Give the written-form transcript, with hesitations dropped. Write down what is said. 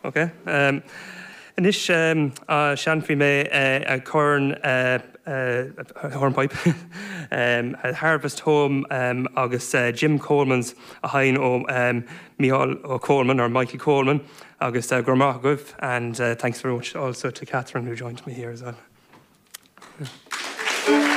Okay. Inis sean fi me a corn hornpipe a Harvest Home agus Jim Coleman's a hain o Micheál Ó Coleman or Mikey Coleman agus Gormagov, and thanks very much also to Catherine who joined me here as well.